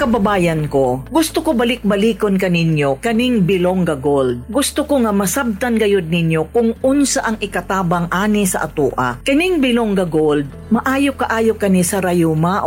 kababayan ko, gusto ko balik-balikon kaninyo kaning Bilongga Gold. Gusto ko nga masabtan gayud ninyo kung unsa ang ikatabang ani sa atua. Kaning Bilongga Gold, maayo kaayo kani sa rayuma